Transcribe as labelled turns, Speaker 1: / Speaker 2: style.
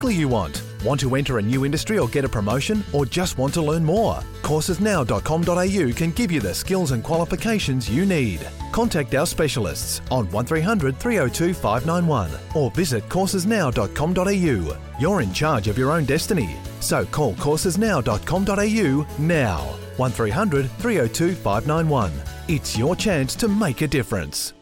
Speaker 1: exactly you want. Want to enter a new industry or get a promotion, or just want to learn more? Coursesnow.com.au can give you the skills and qualifications you need. Contact our specialists on 1300 302 591 or visit coursesnow.com.au. You're in charge of your own destiny. So call coursesnow.com.au now. 1300 302 591. It's your chance to make a difference.